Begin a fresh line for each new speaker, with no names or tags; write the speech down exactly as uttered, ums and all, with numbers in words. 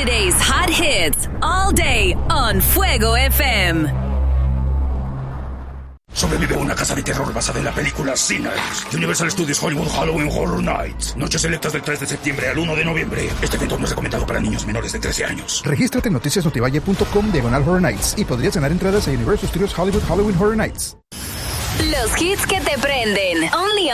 Today's hot hits all day on Fuego F M.
Sobrevive una casa de terror basada en la película Sinners. Universal Studios Hollywood Halloween Horror Nights. Noches selectas del tres de septiembre al uno de noviembre. Este evento no es recomendado para niños menores de trece años.
Regístrate en noticiasnotivalle punto com diagonal Horror Nights y podrías ganar entradas a Universal Studios Hollywood Halloween Horror Nights.
Los hits que te prenden. Only